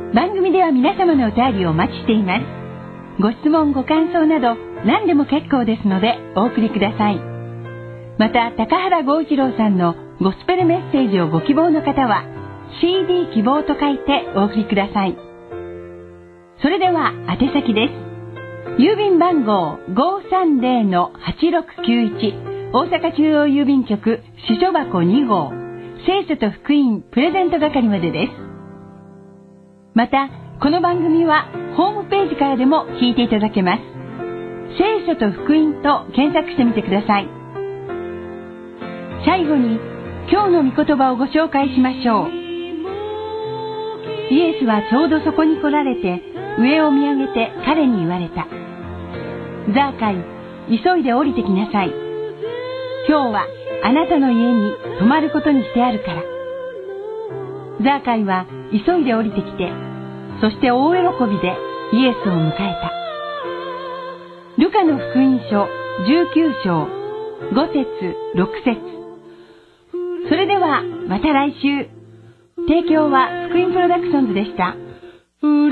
番組では皆様のお便りをお待ちしています。ご質問ご感想など何でも結構ですのでお送りください。また高原剛一郎さんのゴスペルメッセージをご希望の方は CD 希望と書いてお送りください。それでは宛先です。郵便番号 530-8691 大阪中央郵便局支所箱2号聖書と福音プレゼント係までです。またこの番組はホームページからでも聞いていただけます。聖書と福音と検索してみてください。最後に今日の御言葉をご紹介しましょう。イエスはちょうどそこに来られて上を見上げて彼に言われた。ザーカイ、急いで降りてきなさい。今日はあなたの家に泊まることにしてあるから。ザーカイは急いで降りてきて、そして大喜びでイエスを迎えた。ルカの福音書19章5節6節。それではまた来週。提供は福音プロダクションズでした。